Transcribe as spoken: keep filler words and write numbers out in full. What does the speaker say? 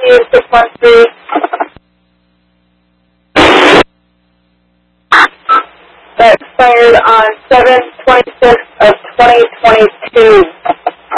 speed six one three. That expired on seven twenty-six of twenty twenty-two.